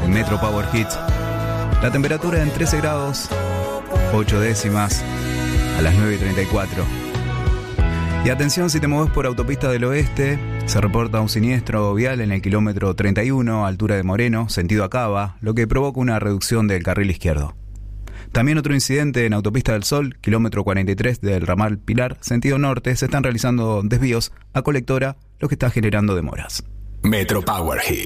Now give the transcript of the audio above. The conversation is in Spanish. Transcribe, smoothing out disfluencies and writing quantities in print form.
en Metro Power Hits. La temperatura en 13 grados, 8 décimas, a las 9:34. Y atención, si te mueves por autopista del oeste, se reporta un siniestro vial en el kilómetro 31, altura de Moreno, sentido a Cava, lo que provoca una reducción del carril izquierdo. También otro incidente en Autopista del Sol, kilómetro 43 del ramal Pilar, sentido norte, se están realizando desvíos a Colectora, lo que está generando demoras. Metro Power Hits.